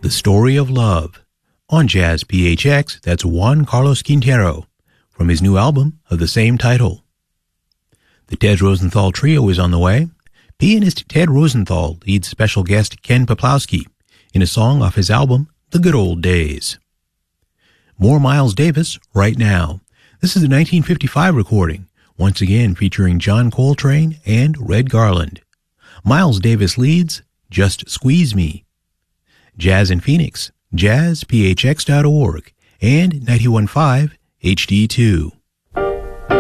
The Story of Love. On Jazz PHX, that's Juan Carlos Quintero, from his new album of the same title. The Ted Rosenthal Trio is on the way. Pianist Ted Rosenthal leads special guest Ken Peplowski in a song off his album, The Good Old Days. More Miles Davis right now. This is a 1955 recording, once again featuring John Coltrane and Red Garland. Miles Davis leads Just Squeeze Me. Jazz in Phoenix, jazzphx.org, and 91.5 HD2.